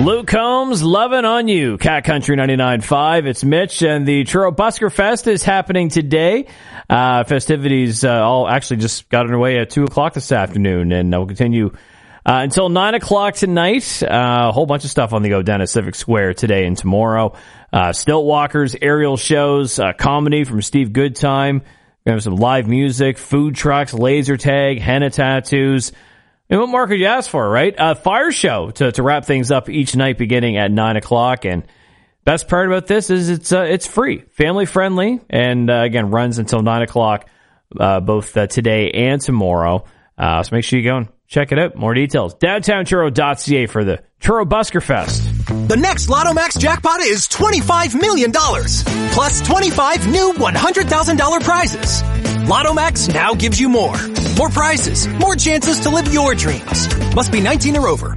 Luke Combs, Lovin' on You, Cat Country 99.5. It's Mitch, and the Churro-Busker Fest is happening today. Festivities all actually just got underway at 2 o'clock this afternoon, and will continue until 9 o'clock tonight. A whole bunch of stuff on the go down at Civic Square today and tomorrow. Stilt walkers, aerial shows, comedy from Steve Goodtime. We have some live music, food trucks, laser tag, henna tattoos. And what more could you ask for, right? A fire show to wrap things up each night beginning at 9 o'clock. And best part about this is it's free, family friendly, and again, runs until 9 o'clock both today and tomorrow. So make sure you go and check it out. More details. DowntownChurro.ca for the Churro-Busker Fest. The next Lotto Max jackpot is $25 million, plus 25 new $100,000 prizes. Lotto Max now gives you more. More prizes, more chances to live your dreams. Must be 19 or over.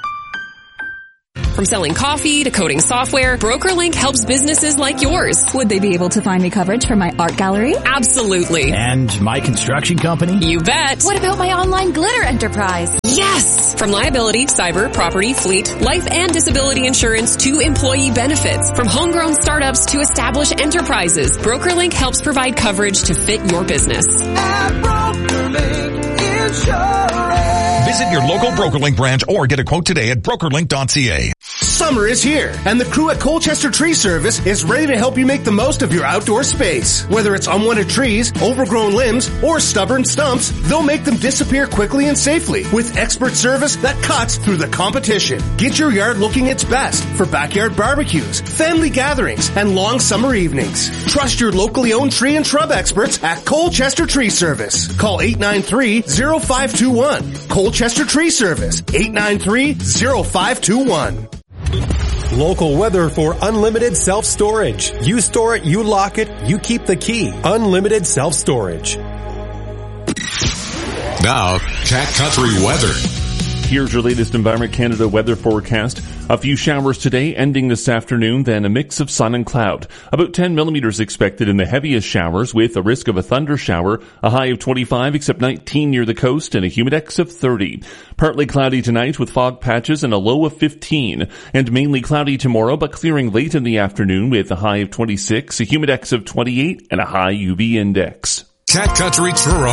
From selling coffee to coding software, BrokerLink helps businesses like yours. Would they be able to find me coverage for my art gallery? Absolutely. And my construction company? You bet. What about my online glitter enterprise? Yes! From liability, cyber, property, fleet, life and disability insurance to employee benefits. From homegrown startups to established enterprises, BrokerLink helps provide coverage to fit your business. At BrokerLink Insurance. Visit your local BrokerLink branch or get a quote today at brokerlink.ca. Summer is here, and the crew at Colchester Tree Service is ready to help you make the most of your outdoor space. Whether it's unwanted trees, overgrown limbs, or stubborn stumps, they'll make them disappear quickly and safely with expert service that cuts through the competition. Get your yard looking its best for backyard barbecues, family gatherings, and long summer evenings. Trust your locally owned tree and shrub experts at Colchester Tree Service. Call 893-0521. Colchester Tree Service, 893-0521. Local weather for unlimited self-storage. You store it, you lock it, you keep the key. Unlimited self-storage. Now, Cat Country weather. Here's your latest Environment Canada weather forecast. A few showers today, ending this afternoon, then a mix of sun and cloud. About 10 millimeters expected in the heaviest showers, with a risk of a thunder shower. A high of 25, except 19 near the coast, and a humidex of 30. Partly cloudy tonight with fog patches and a low of 15. And mainly cloudy tomorrow, but clearing late in the afternoon with a high of 26, a humidex of 28, and a high UV index. Cat Country Churro.